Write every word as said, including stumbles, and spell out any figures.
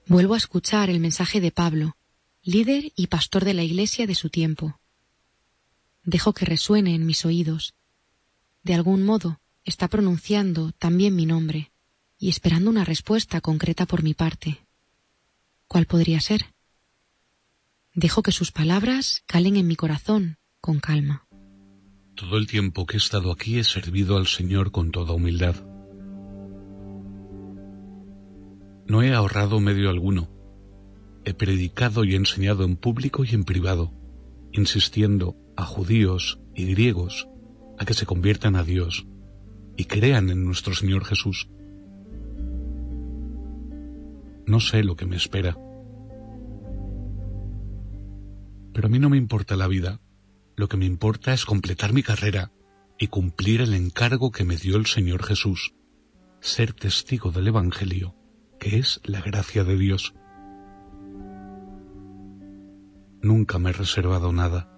Vuelvo a escuchar el mensaje de Pablo, líder y pastor de la iglesia de su tiempo. Dejo que resuene en mis oídos. De algún modo está pronunciando también mi nombre y esperando una respuesta concreta por mi parte. ¿Cuál podría ser? Dejo que sus palabras calen en mi corazón con calma. Todo el tiempo que he estado aquí he servido al Señor con toda humildad. No he ahorrado medio alguno. He predicado y enseñado en público y en privado, insistiendo a judíos y griegos a que se conviertan a Dios y crean en nuestro Señor Jesús. No sé lo que me espera. Pero a mí no me importa la vida. Lo que me importa es completar mi carrera y cumplir el encargo que me dio el Señor Jesús, ser testigo del Evangelio, que es la gracia de Dios. Nunca me he reservado nada.